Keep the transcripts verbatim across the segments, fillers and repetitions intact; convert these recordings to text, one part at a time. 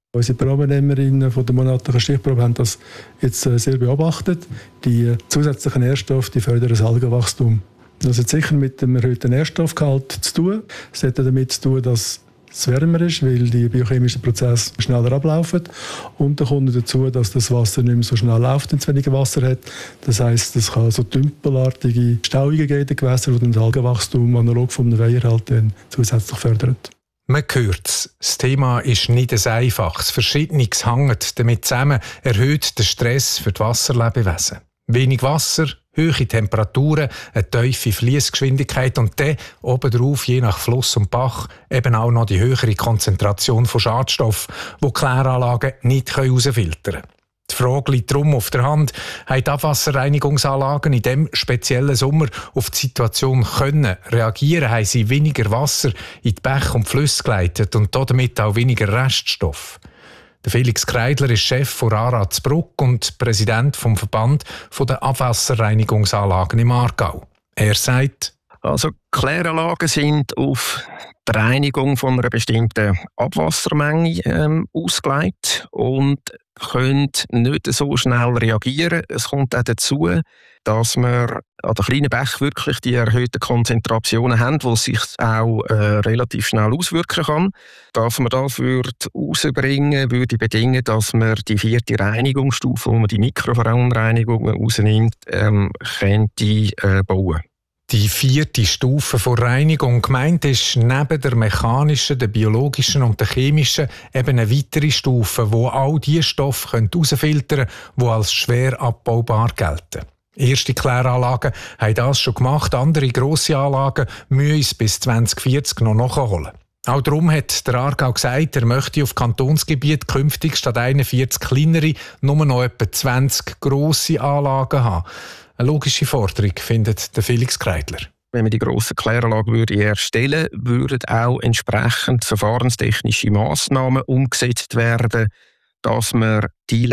Unsere Probennehmerinnen von der monatlichen Stichprobe haben das jetzt sehr beobachtet. Die zusätzlichen Nährstoffe die fördern das Algenwachstum. Das hat sicher mit dem erhöhten Nährstoffgehalt zu tun. Es hat damit zu tun, dass es wärmer ist, weil die biochemischen Prozesse schneller ablaufen. Und dann kommt dazu, dass das Wasser nicht mehr so schnell läuft, wenn es weniger Wasser hat. Das heisst, es kann so tümpelartige Stauungen geben in den Gewässern, die das Algenwachstum analog vom Weiher halt dann zusätzlich fördern. Man hört es, das Thema ist nicht ein einfaches. Verschiedenes hängt damit zusammen, erhöht den Stress für die Wasserlebewesen. Wenig Wasser, hohe Temperaturen, eine tiefe Fließgeschwindigkeit und dann obendrauf, je nach Fluss und Bach, eben auch noch die höhere Konzentration von Schadstoffen, die die Kläranlagen nicht herausfiltern können. Die Frage liegt darum auf der Hand, haben die Abwasserreinigungsanlagen in diesem speziellen Sommer auf die Situation können reagieren? Haben sie weniger Wasser in die Bäche und Flüsse geleitet und damit auch weniger Reststoff? Der Felix Kreidler ist Chef von Aratsbruck und Präsident vom Verband der Abwasserreinigungsanlagen im Aargau. Er sagt: Also Kläranlagen sind auf die Reinigung von einer bestimmten Abwassermenge ähm, ausgelegt und können nicht so schnell reagieren. Es kommt auch dazu, dass wir an den kleinen Bächen wirklich die erhöhten Konzentrationen haben, die sich auch äh, relativ schnell auswirken kann. Dass man das würde rausbringen, würde bedingen, dass man die vierte Reinigungsstufe, wo man die Mikroverunreinigungen rausnimmt, ähm, könnte äh, bauen. Die vierte Stufe von Reinigung gemeint ist neben der mechanischen, der biologischen und der chemischen eben eine weitere Stufe, wo all die Stoffe herausfiltern können, die als schwer abbaubar gelten. Erste Kläranlagen haben das schon gemacht, andere grosse Anlagen müssen uns bis zwanzig vierzig noch nachholen. Auch darum hat der Aargau gesagt, er möchte auf Kantonsgebiet künftig statt einundvierzig kleinere nur noch etwa zwanzig grosse Anlagen haben. Eine logische Forderung, findet der Felix Kreidler. Wenn man die grossen Kläranlagen würde erstellen würde, würden auch entsprechend verfahrenstechnische Massnahmen umgesetzt werden, dass man die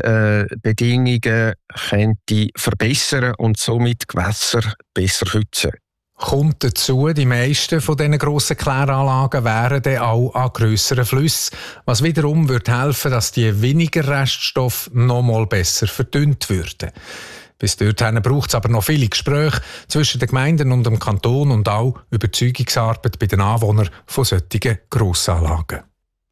Einleitbedingungen könnte verbessern und somit Gewässer besser schützen. Kommt dazu, die meisten von diesen grossen Kläranlagen wären dann auch an grösseren Flüssen, was wiederum würde helfen, dass die weniger Reststoffe noch mal besser verdünnt würden. Bis dorthin braucht es aber noch viele Gespräche zwischen den Gemeinden und dem Kanton und auch Überzeugungsarbeit bei den Anwohnern von solchen Grossanlagen.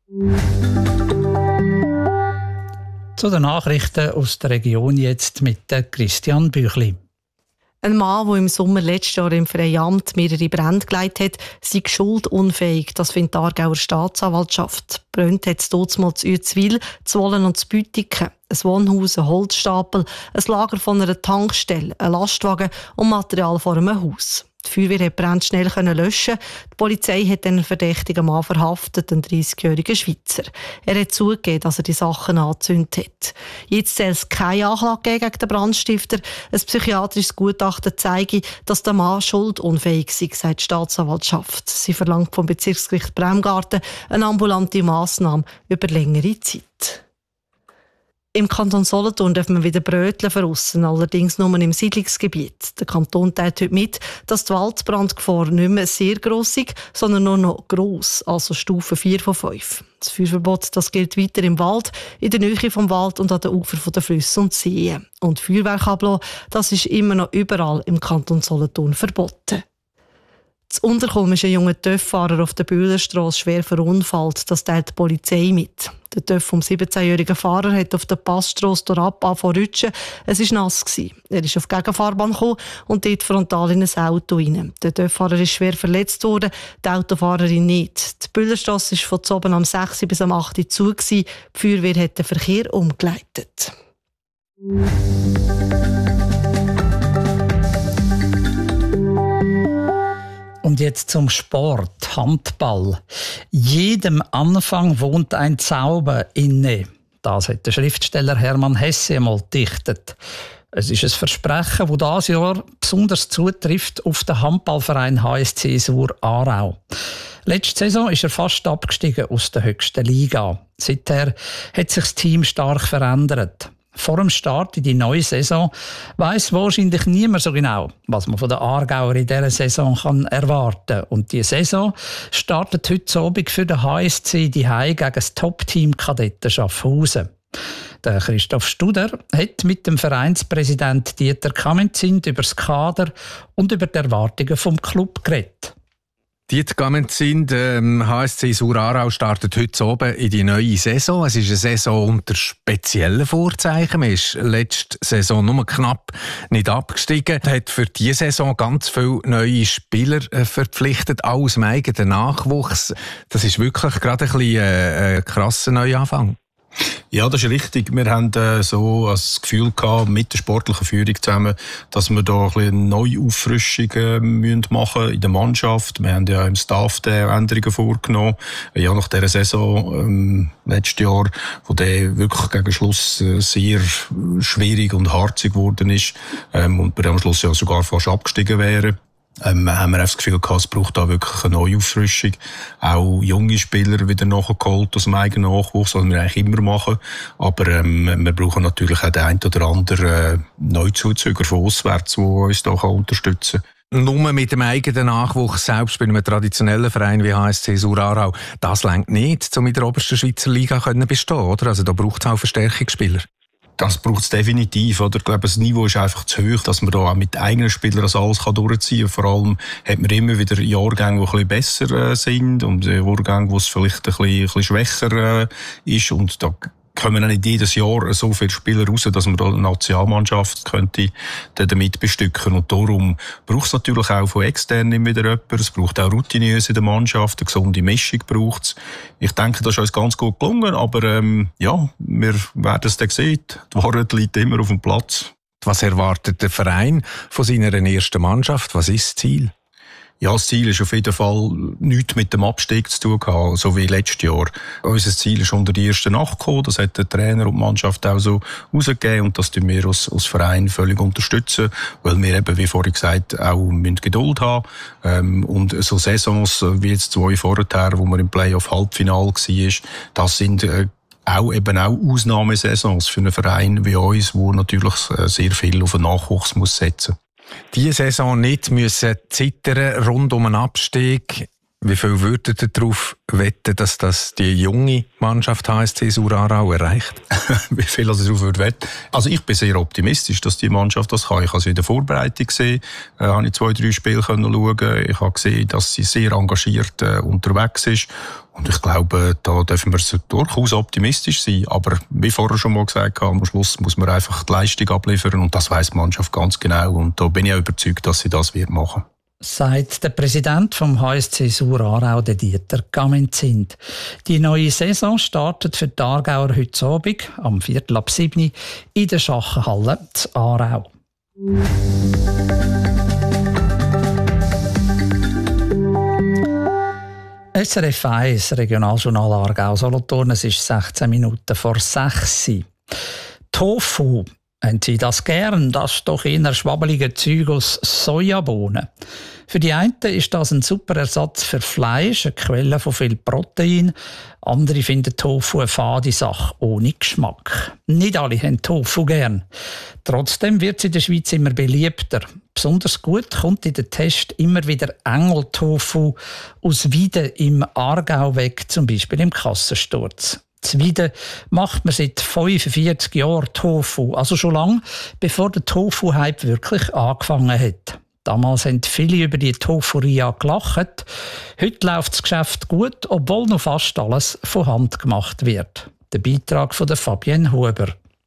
Zu den Nachrichten aus der Region jetzt mit Christian Büchli. Ein Mann, der im Sommer letztes Jahr im Freiamt mehrere Brände geleitet hat, sei schuldunfähig. Das findet die Aargauer Staatsanwaltschaft. Brennt hat es damals in Uetzwil, Zwolen und Bütiken. Ein Wohnhaus, ein Holzstapel, ein Lager von einer Tankstelle, ein Lastwagen und Material vor einem Haus. Die Feuerwehr konnte Brände schnell löschen. Die Polizei hat einen verdächtigen Mann verhaftet, einen dreißigjährigen Schweizer. Er hat zugegeben, dass er die Sachen angezündet hat. Jetzt soll es keine Anklage gegen den Brandstifter. Ein psychiatrisches Gutachten zeige, dass der Mann schuldunfähig sei, sagt die Staatsanwaltschaft. Sie verlangt vom Bezirksgericht Bremgarten eine ambulante Massnahme über längere Zeit. Im Kanton Solothurn darf man wieder Brötchen verrussen, allerdings nur im Siedlungsgebiet. Der Kanton teilt heute mit, dass die Waldbrandgefahr nicht mehr sehr gross ist, sondern nur noch gross, also Stufe vier von fünf. Das Feuerverbot das gilt weiter im Wald, in der Nähe vom Wald und an den Ufern der Flüsse und Seen. Und Feuerwerk ablassen, das ist immer noch überall im Kanton Solothurn verboten. Das Unterkommen ist ein junger TÜV-Fahrer auf der Bühlerstrasse schwer verunfallt. Das teilt die Polizei mit. Der TÜV vom siebzehnjährigen Fahrer hat auf der Passstrasse durchab angefangen zu rutschen. Es war nass. Er ist auf die Gegenfahrbahn gekommen und dort frontal in ein Auto rein. Der TÜV-Fahrer ist schwer verletzt worden, die Autofahrerin nicht. Die Bühlerstrasse war von oben am sechs bis am acht Uhr zu. Die Feuerwehr hat den Verkehr umgeleitet. Und jetzt zum Sport, Handball. Jedem Anfang wohnt ein Zauber inne. Das hat der Schriftsteller Hermann Hesse einmal gedichtet. Es ist ein Versprechen, das dieses Jahr besonders zutrifft auf den Handballverein H S C Sur Aarau. Letzte Saison ist er fast abgestiegen aus der höchsten Liga. Seither hat sich das Team stark verändert. Vor dem Start in die neue Saison weiss wahrscheinlich niemand so genau, was man von den Aargauer in dieser Saison kann erwarten kann. Und die Saison startet heute Abend für den H S C die Hause gegen das Top-Team Kadetten Schaffhausen. Der Christoph Studer hat mit dem Vereinspräsident Dieter Kamenzin über das Kader und über die Erwartungen vom Club geredet. Dieter Kamenzin, der H S C Sur-Aarau startet heute oben in die neue Saison. Es ist eine Saison unter speziellen Vorzeichen. Man ist letzte Saison nur knapp nicht abgestiegen. Man hat für diese Saison ganz viele neue Spieler verpflichtet, alles im eigenen Nachwuchs. Das ist wirklich gerade ein bisschen ein krasser Neuanfang. Ja, das ist richtig. Wir haben äh, so das Gefühl gehabt, mit der sportlichen Führung zusammen, dass wir da ein bisschen Neuauffrischungen machen müssen in der Mannschaft. Wir haben ja im Staff Änderungen vorgenommen. Ja, nach dieser Saison ähm, letztes Jahr, wo der wirklich gegen Schluss äh, sehr schwierig und harzig geworden ist ähm, und wir am Schluss ja sogar fast abgestiegen wären. Ähm, haben wir das Gefühl gehabt, es braucht da wirklich eine Neuauffrischung. Auch junge Spieler wieder nachgeholt aus dem eigenen Nachwuchs, was wir eigentlich immer machen. Aber ähm, wir brauchen natürlich auch den einen oder anderen äh, Neuzuzüger von auswärts, der uns da unterstützen kann. Nur mit dem eigenen Nachwuchs, selbst bei einem traditionellen Verein wie H S C Sur-Aarau, das reicht nicht, um in der obersten Schweizer Liga zu bestehen, oder? Also da braucht es auch Verstärkungsspieler. Das braucht es definitiv, oder? Ich glaube, das Niveau ist einfach zu hoch, dass man da auch mit eigenen Spielern das alles durchziehen kann. Vor allem hat man immer wieder Jahrgänge, die ein bisschen besser äh, sind und äh, Jahrgänge, wo es vielleicht ein bisschen, ein bisschen schwächer äh, ist. Und da kommen auch nicht jedes Jahr so viele Spieler raus, dass man da eine Nationalmannschaft könnte damit bestücken. Und darum braucht es natürlich auch von extern immer wieder jemanden. Es braucht auch Routiniers in der Mannschaft, eine gesunde Mischung braucht es. Ich denke, das ist uns ganz gut gelungen, aber ähm, ja, wir werden es dann sehen. Die Wahrheit liegt immer auf dem Platz. Was erwartet der Verein von seiner ersten Mannschaft? Was ist das Ziel? Ja, das Ziel ist auf jeden Fall nichts mit dem Abstieg zu tun gehabt, so wie letztes Jahr. Unser Ziel ist unter die erste Nacht gekommen. Das hat der Trainer und die Mannschaft auch so rausgegeben. Und das tun wir als, als Verein völlig unterstützen, weil wir eben, wie vorhin gesagt, auch Geduld haben müssen. Und so Saisons wie jetzt zwei vorher, wo wir im Playoff-Halbfinale war, das sind äh, auch eben auch Ausnahmesaisons für einen Verein wie uns, wo natürlich sehr viel auf den Nachwuchs muss setzen. Diese Saison nicht müssen zittern rund um einen Abstieg. Wie viel würdet ihr darauf wetten, dass das die junge Mannschaft H S C Sur-Aarau erreicht? Wie viel ich darauf würde wetten? Also ich bin sehr optimistisch, dass die Mannschaft das kann. Ich habe sie in der Vorbereitung gesehen, äh, habe ich zwei, drei Spiele können schauen. Ich habe gesehen, dass sie sehr engagiert äh, unterwegs ist. Und ich glaube, da dürfen wir durchaus optimistisch sein. Aber wie vorher schon mal gesagt habe, am Schluss muss man einfach die Leistung abliefern. Und das weiss die Mannschaft ganz genau. Und da bin ich auch überzeugt, dass sie das wird machen. Sagt der Präsident vom H S C Sur-Aarau, der Dieter Kamenzin. Die neue Saison startet für die Aargauer heute Abend am Viertel ab sieben in der Schachenhalle zu Aarau. S R F eins, Regionaljournal Aargau Solothurn, es ist sechzehn Minuten vor sechs. Tofu. Haben Sie das gern? Das ist doch eher schwabbelige Zeug aus Sojabohnen. Für die einen ist das ein super Ersatz für Fleisch, eine Quelle von viel Protein. Andere finden Tofu eine fade Sache ohne Geschmack. Nicht alle haben Tofu gern. Trotzdem wird es in der Schweiz immer beliebter. Besonders gut kommt in den Test immer wieder Engel-Tofu aus Wieden im Aargau weg, zum Beispiel im Kassensturz. In Wieden macht man seit fünfundvierzig Jahren Tofu, also schon lange, bevor der Tofu-Hype wirklich angefangen hat. Damals haben viele über die Tofuria gelacht. Heute läuft das Geschäft gut, obwohl noch fast alles von Hand gemacht wird. Der Beitrag von der Fabienne Huber.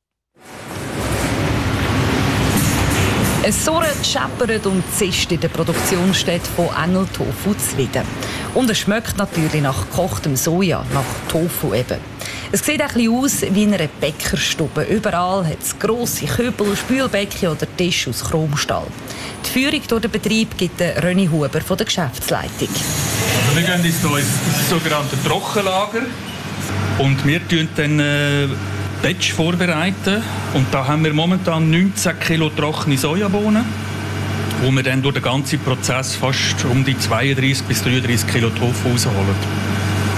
Es surrt, scheppert und zischt in der Produktionsstätte von Engel Tofu zu Wieden. Und es schmeckt natürlich nach gekochtem Soja, nach Tofu eben. Es sieht ein bisschen aus wie in einer Bäckerstube. Überall hat es grosse Kübel, Spülbecken oder Tisch aus Chromstahl. Die Führung durch den Betrieb gibt René Huber von der Geschäftsleitung. Also wir gehen jetzt hier ins sogenannte Trockenlager und wir tun dann äh, Batch vorbereiten. Und da haben wir momentan neunzehn Kilo trockene Sojabohnen, wo wir dann durch den ganzen Prozess fast um die zweiunddreißig bis dreiunddreißig Kilo Tofu rausholen.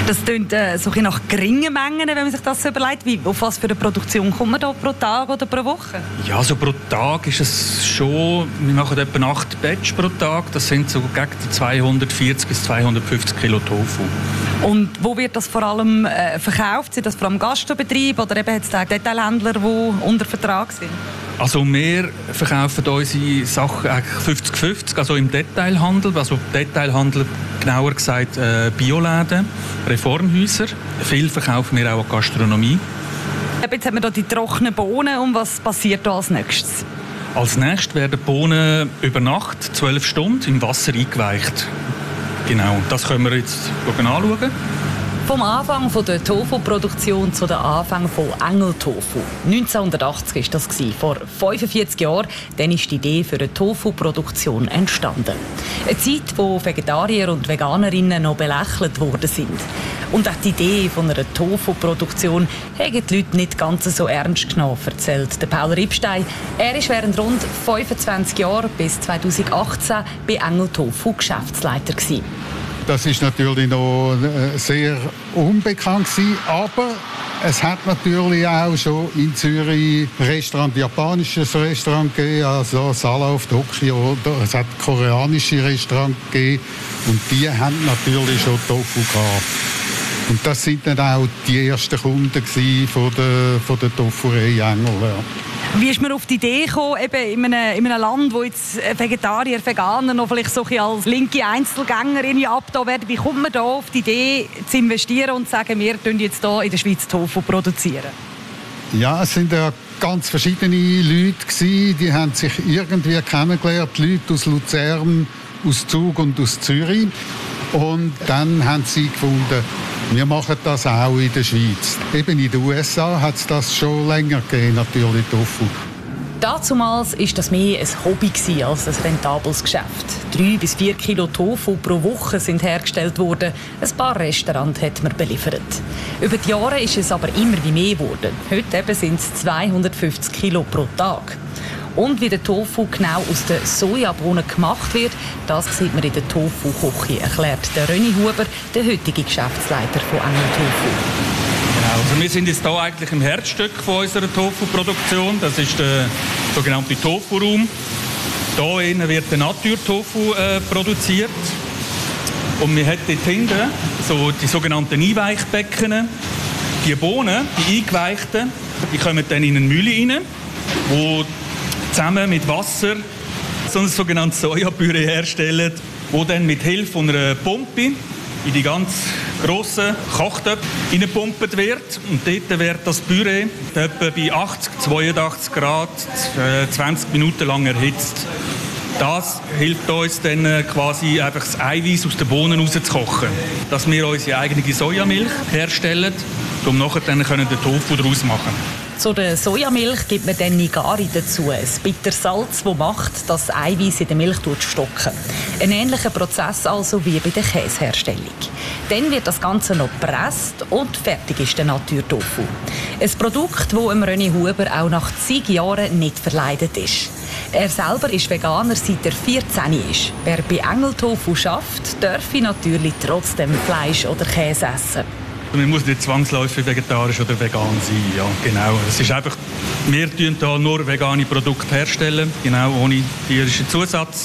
Das klingt äh, so nach geringen Mengen, wenn man sich das so überlegt. Wie, auf was für eine Produktion kommt man da pro Tag oder pro Woche? Ja, so pro Tag ist es schon, wir machen etwa acht Batch pro Tag. Das sind so gegen zweihundertvierzig bis zweihundertfünfzig Kilo Tofu. Und wo wird das vor allem äh, verkauft? Sind das vor allem Gastrobetriebe oder eben jetzt auch Detailhändler, die unter Vertrag sind? Also wir verkaufen unsere Sachen eigentlich fünfzig fünfzig, also im Detailhandel, also Detailhandel, genauer gesagt äh, Bioläden, Reformhäuser. Viel verkaufen wir auch an Gastronomie. Jetzt haben wir hier die trockenen Bohnen. Und was passiert da als nächstes? Als nächstes werden die Bohnen über Nacht, zwölf Stunden, im Wasser eingeweicht. Genau, das können wir jetzt anschauen. Vom Anfang der Tofu-Produktion zu den Anfang von Engel-Tofu. neunzehnhundertachtzig war das. Vor fünfundvierzig Jahren dann ist die Idee für eine Tofu-Produktion entstanden. Eine Zeit, wo Vegetarier und Veganerinnen noch belächelt worden sind. Und auch die Idee von einer Tofu-Produktion haben die Leute nicht ganz so ernst genommen, erzählt der Paul Ripstein. Er war während rund fünfundzwanzig Jahren bis zweitausendachtzehn bei Engel Tofu Geschäftsleiter gewesen. Das ist natürlich noch sehr unbekannt gewesen, aber es hat natürlich auch schon in Zürich Restaurant, japanisches Restaurant gegeben, also Salauf, Tokio, es hat koreanische Restaurant gegeben und die haben natürlich schon Tofu gehabt. Und das sind dann auch die ersten Kunden gewesen von der, von der Tofu-Reihe Engel. Ja. Wie ist man auf die Idee gekommen, eben in einem, in einem Land, wo jetzt Vegetarier, Veganer noch vielleicht so als linke Einzelgänger irgendwie abgetan werden? Wie kommt man da auf die Idee, zu investieren und zu sagen, wir produzieren jetzt hier in der Schweiz Tofu produzieren? Ja, es sind ja ganz verschiedene Leute gewesen, die haben sich irgendwie kennengelernt, Leute aus Luzern, aus Zug und aus Zürich. Und dann haben sie gefunden, wir machen das auch in der Schweiz. Eben in den U S A hat es das schon länger gegeben, natürlich Tofu. Dazumals war das mehr ein Hobby als ein rentables Geschäft. Drei bis vier Kilo Tofu pro Woche sind hergestellt worden. Ein paar Restaurants hat man beliefert. Über die Jahre ist es aber immer wie mehr geworden. Heute eben sind es zweihundertfünfzig Kilo pro Tag. Und wie der Tofu genau aus den Sojabohnen gemacht wird, das sieht man in der Tofu-Küche, erklärt der René Huber, der heutige Geschäftsleiter von Engel Tofu. Genau, also wir sind jetzt hier eigentlich im Herzstück von unserer Tofu-Produktion. Das ist der sogenannte Tofu-Raum. Hier wird der Natur-Tofu äh, produziert. Und wir haben dort hinten so die sogenannten Einweichbecken. Die Bohnen, die eingeweichten, die kommen dann in eine Mühle rein, wo zusammen mit Wasser so ein sogenanntes Sojapüree herstellen, wo dann mit Hilfe einer Pumpe in die ganz grossen Kochtöpfe hineingepumpt wird. Und dort wird das Püree etwa bei achtzig, zweiundachtzig Grad zwanzig Minuten lang erhitzt. Das hilft uns dann quasi einfach das Eiweiß aus den Bohnen rauszukochen. Dass wir unsere eigene Sojamilch herstellen, um nachher dann den Tofu daraus machen. Zu der Sojamilch gibt man dann Nigari dazu, ein Bittersalz, das macht, dass das Eiweiß in der Milch stocken. Ein ähnlicher Prozess also wie bei der Käseherstellung. Dann wird das Ganze noch gepresst und fertig ist der Natur-Tofu. Ein Produkt, das René Huber auch nach zig Jahren nicht verleidet ist. Er selber ist Veganer, seit er vierzehn ist. Wer bei Engel Tofu schafft, dürfe natürlich trotzdem Fleisch oder Käse essen. Man muss nicht zwangsläufig vegetarisch oder vegan sein, ja, genau. Es ist einfach, wir herstellen hier nur vegane Produkte herstellen, genau, ohne tierischen Zusatz.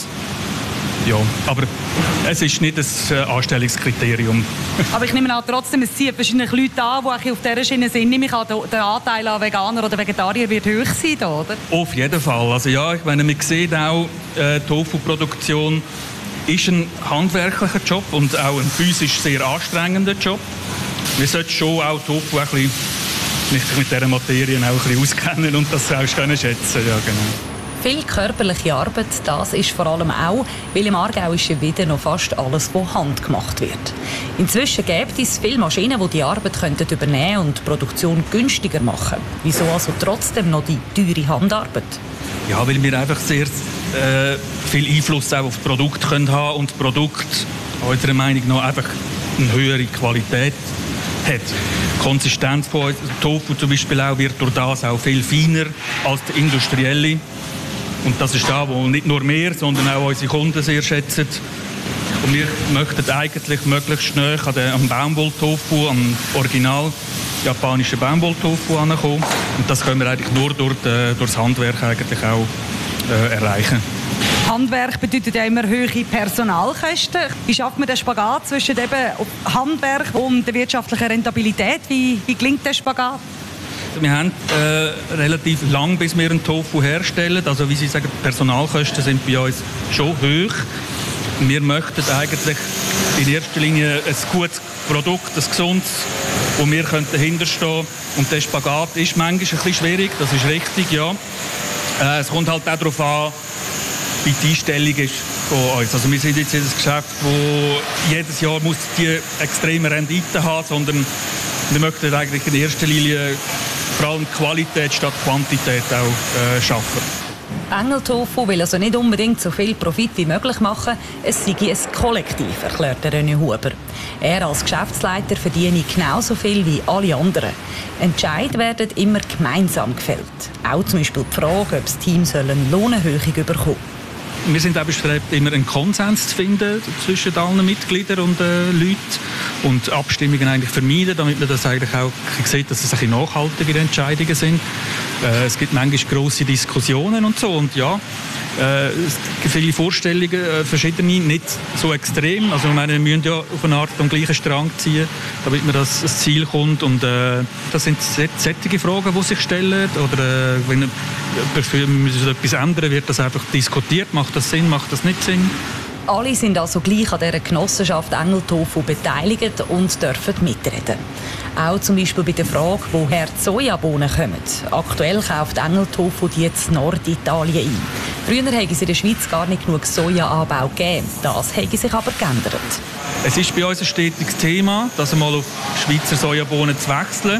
Ja, aber es ist nicht ein Anstellungskriterium. Aber ich nehme an, trotzdem, es zieht wahrscheinlich Leute an, die auf dieser Schiene sind. Nehme ich an, der Anteil an Veganer oder Vegetarier wird hoch sein, da, oder? Auf jeden Fall. Also ja, ich meine, man sieht auch, äh, Tofu-Produktion ist ein handwerklicher Job und auch ein physisch sehr anstrengender Job. Wir sollten schon auch Tofu ein bisschen, nicht mit dieser Materie auch ein bisschen auskennen und das auch schätzen. Ja, genau. Viel körperliche Arbeit, das ist vor allem auch, weil im Aargau ist ja wieder noch fast alles von Hand gemacht wird. Inzwischen gibt es viele Maschinen, die die Arbeit könnten übernehmen und die Produktion günstiger machen. Wieso also trotzdem noch die teure Handarbeit? Ja, weil wir einfach sehr äh, viel Einfluss auch auf das Produkt können haben und das Produkt unserer Meinung nach einfach eine höhere Qualität hat. Die Konsistenz von Tofu zum Beispiel auch wird durch das auch viel feiner als die industrielle. Und das ist da, wo nicht nur wir, sondern auch unsere Kunden sehr schätzen. Und wir möchten eigentlich möglichst schnell an den, am Baumwolltofu, am original japanischen Baumwolltofu ankommen. Und das können wir eigentlich nur durch, die, durch das Handwerk eigentlich auch äh, erreichen. Handwerk bedeutet ja immer hohe Personalkosten. Wie schafft man den Spagat zwischen eben Handwerk und der wirtschaftlichen Rentabilität? Wie, wie gelingt der Spagat? Wir haben äh, relativ lang, bis wir einen Tofu herstellen. Also wie Sie sagen, die Personalkosten sind bei uns schon hoch. Wir möchten eigentlich in erster Linie ein gutes Produkt, ein gesundes, wo wir dahinter stehen können. Und der Spagat ist manchmal ein bisschen schwierig, das ist richtig, ja. Äh, es kommt halt auch darauf an, wie die Einstellung ist von uns. Also wir sind jetzt in einem Geschäft, wo jedes Jahr muss die extreme Rendite haben, sondern wir möchten eigentlich in erster Linie vor allem Qualität statt Quantität auch äh, schaffen. Engeltofu will also nicht unbedingt so viel Profit wie möglich machen. Es sei ein Kollektiv, erklärt René Huber. Er als Geschäftsleiter verdiene genauso viel wie alle anderen. Entscheide werden immer gemeinsam gefällt. Auch zum Beispiel die Frage, ob das Team eine Lohnerhöhung bekommen. Wir sind auch bestrebt, immer einen Konsens zu finden zwischen allen Mitgliedern und äh, Leuten und Abstimmungen eigentlich vermeiden, damit man das eigentlich auch sieht, dass es ein bisschen nachhaltige Entscheidungen sind. Äh, es gibt manchmal grosse Diskussionen und so und ja, äh, es gibt viele Vorstellungen, äh, verschiedene, nicht so extrem. Also ich meine, wir müssen ja auf eine Art am gleichen Strang ziehen, damit man das, das Ziel kommt und äh, das sind solche Fragen, die sich stellen oder äh, wenn wir müssen etwas ändern, wird das einfach diskutiert. Macht das Sinn, macht das nicht Sinn? Alle sind also gleich an dieser Genossenschaft Engeltofu beteiligt und dürfen mitreden. Auch zum Beispiel bei der Frage, woher die Sojabohnen kommen. Aktuell kauft Engeltofu die in Norditalien ein. Früher hätte es in der Schweiz gar nicht genug Sojaanbau gegeben. Das hätte sich aber geändert. Es ist bei uns ein stetiges Thema, das einmal auf Schweizer Sojabohnen zu wechseln.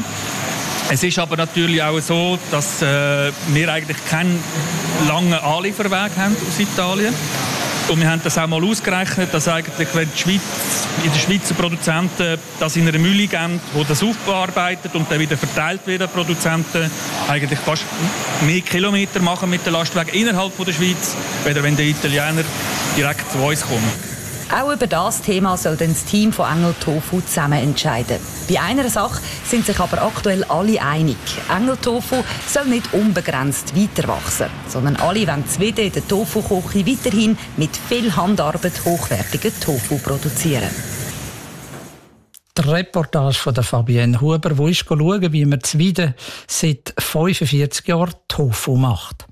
Es ist aber natürlich auch so, dass äh, wir eigentlich keinen langen Anlieferweg haben aus Italien. Und wir haben das auch mal ausgerechnet, dass eigentlich, wenn die Schweiz, in den Schweizer Produzenten das in einer Mühle geben, die das aufbearbeitet und dann wieder verteilt wird an Produzenten, eigentlich fast mehr Kilometer machen mit den Lastwagen innerhalb der Schweiz, weder wenn die Italiener direkt zu uns kommen. Auch über das Thema soll dann das Team von Engeltofu zusammen entscheiden. Bei einer Sache sind sich aber aktuell alle einig. Engeltofu soll nicht unbegrenzt weiter wachsen, sondern alle wollen zufrieden in der Tofu-Küche weiterhin mit viel Handarbeit hochwertigen Tofu produzieren. Die Reportage von der Fabienne Huber, die ist schauen, wie man zufrieden seit fünfundvierzig Jahren Tofu macht.